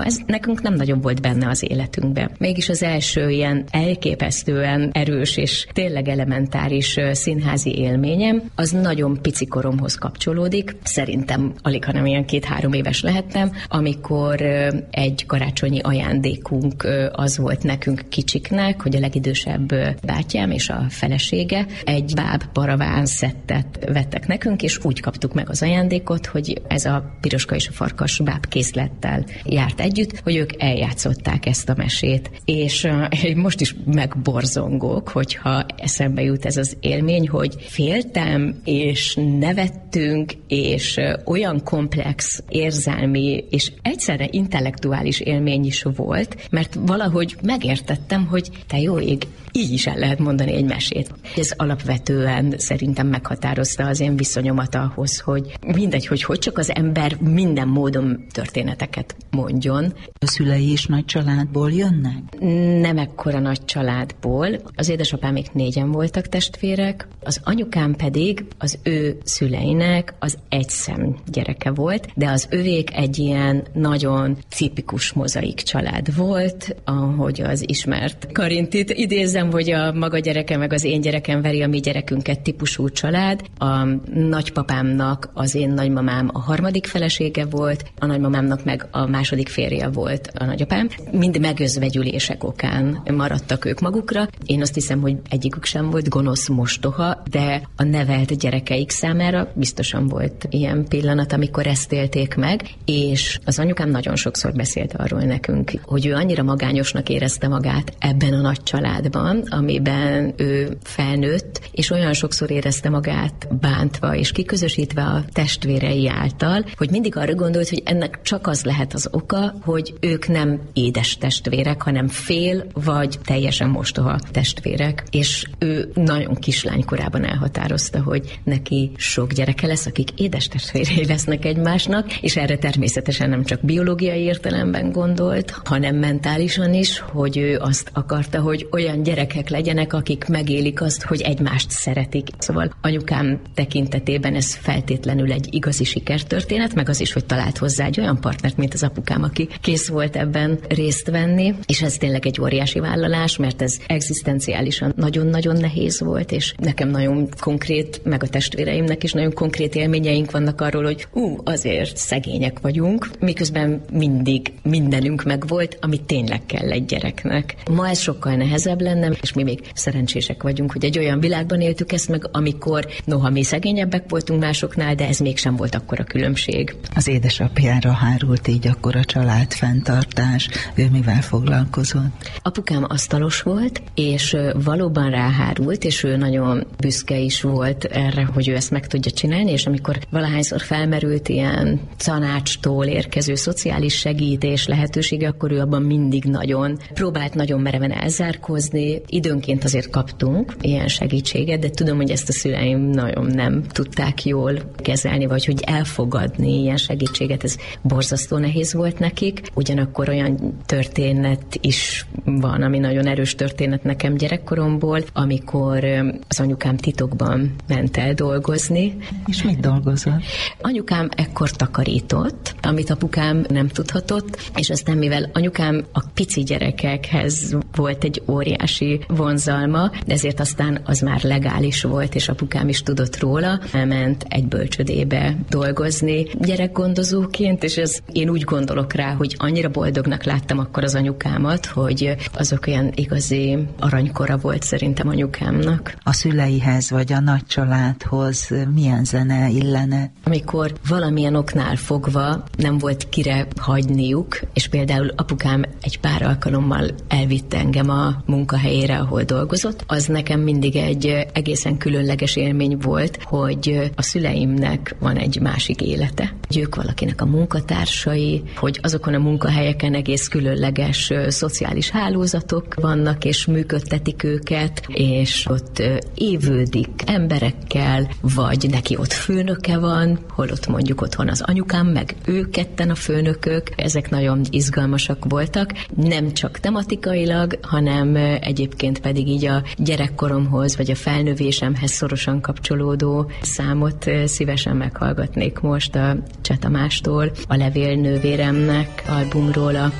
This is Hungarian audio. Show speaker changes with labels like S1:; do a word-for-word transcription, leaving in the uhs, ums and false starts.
S1: Ez nekünk nem nagyon volt benne az életünkben. Mégis az első ilyen elképesztően erős és tényleg elementáris színházi élményem, az nagyon pici koromhoz kapcsolódik. Szerintem alig, hanem ilyen két-három éves lehettem, amikor egy karácsonyi ajándékunk az volt nekünk kicsiknek, hogy a legidősebb bátyám és a felesége egy báb paraván szettet vettek nekünk, és úgy kaptuk meg az ajándékot, hogy ez a Piroska és a farkas báb készlettel járt együtt, hogy ők eljátszották ezt a mesét. És uh, most is megborzongok, hogyha eszembe jut ez az élmény, hogy féltem, és nevettünk, és uh, olyan komplex érzelmi, és egyszerre intellektuális élmény is volt, mert valahogy megértettem, hogy te jó ég, így is el lehet mondani egy mesét. Ez alapvetően szerintem meghatározta az én viszonyomat ahhoz, hogy mindegy, hogy hogy csak az ember minden módon történeteket mondjon.
S2: A szülei is nagy családból jönnek?
S1: Nem ekkora nagy családból. Az édesapámék négyen voltak testvérek, az anyukám pedig az ő szüleinek az egyszem gyereke volt, de az övék egy ilyen nagyon tipikus mozaik család volt, ahogy az ismert Karintit idézem, hogy a maga gyereke meg az én gyerekem veri a mi gyerekünket típusú család. A nagypapámnak az én nagymamám a harmadik felesége volt, a nagymamámnak meg a második férje volt a nagyapám. Mind megözvegyülések okán maradtak ők magukra. Én azt hiszem, hogy egyikük sem volt gonosz mostoha, de a nevelt gyerekeik számára biztosan volt ilyen pillanat, amikor ezt élték meg, és az anyukám nagyon sokszor beszélt arról nekünk, hogy ő annyira magányosnak érezte magát ebben a nagy családban, amiben ő felnőtt, és olyan sokszor érezte magát bántva és kiközösítve a testvérei által, hogy mindig arra gondolt, hogy ennek csak az lehet az oka, hogy ők nem édes testvérek, hanem fél vagy teljesen mostoha testvérek. És ő nagyon kislány korában elhatározta, hogy neki sok gyereke lesz, akik édes testvérei lesznek egymásnak, és erre természetesen nem csak biológiai értelemben gondolt, hanem mentálisan is, hogy ő azt akarta, hogy olyan gyerekek legyenek, akik megélik azt, hogy egymást szeretik. Szóval anyukám tekintetében ez feltétlenül egy igazi sikertörténet, meg az is, hogy talált hozzá egy olyan partnert, mint az apukám, aki kész volt ebben részt venni, és ez tényleg egy óriási vállalás, mert ez egzisztenciálisan nagyon-nagyon nehéz volt, és nekem nagyon konkrét, meg a testvéreimnek is nagyon konkrét élményeink vannak arról, hogy ú, azért szegények vagyunk, miközben mindig mindenünk megvolt, ami tényleg kell egy gyereknek. Ma ez sokkal nehezebb lenne, és mi még szerencsések vagyunk, hogy egy olyan világban éltük ezt meg, amikor noha mi szegényebbek voltunk másoknál, de ez mégsem volt akkora különbség.
S2: Az édesapjára hárult így akkor a családfenntartás, ő mivel foglalkozott?
S1: Apukám asztalos volt, és valóban ráhárult, és ő nagyon büszke is volt erre, hogy ő ezt meg tudja csinálni, és amikor valahányszor felmerült ilyen tanácstól érkező szociális segítés lehetősége, akkor ő abban mindig nagyon próbált nagyon mereven elzárkózni. Időnként azért kaptunk ilyen segítséget, de tudom, hogy ezt a szüleim nagyon nem tudták jól kezelni, vagy hogy elfogadni ilyen segítséget, ez borzasztó nehéz volt nekik. Ugyanakkor olyan történet is van, ami nagyon erős történet nekem gyerekkoromból, amikor az anyukám titokban ment el dolgozni.
S2: És mit dolgozott?
S1: Anyukám ekkor takarított, amit apukám nem tudhatott, és aztán mivel anyukám a pici gyerekekhez volt egy óriási vonzalma, de ezért aztán az már legális volt, és apukám is tudott róla, elment egy bölcsödébe dolgozni gyerekgondozóként, és ez, én úgy gondolok rá, hogy annyira boldognak láttam akkor az anyukámat, hogy azok olyan igazi aranykora volt szerintem anyukámnak.
S2: A szüleihez vagy a nagy családhoz milyen zene illene?
S1: Amikor valamilyen oknál fogva nem volt kire hagyniuk, és például apukám egy pár alkalommal elvitte engem a munkahelyére, ahol dolgozott, az nekem mindig egy egészen különleges élmény volt, hogy a szüleimnek van egy másik élete. Hogy ők valakinek a munkatársai, hogy azokon a munkahelyeken egész különleges szociális hálózatok vannak, és működtetik őket, és ott évődik emberekkel, vagy neki ott főnöke van, holott mondjuk otthon az anyukám, meg ő ketten a főnökök. Ezek nagyon izgalmasak voltak, nem csak tematikailag, hanem egyébként pedig így a gyerekkoromhoz, vagy a felnövésemhez szorosan kapcsolódó számot szívesen meghallgatnék most a Cseh Tamástól, a levélnővéremnek albumról a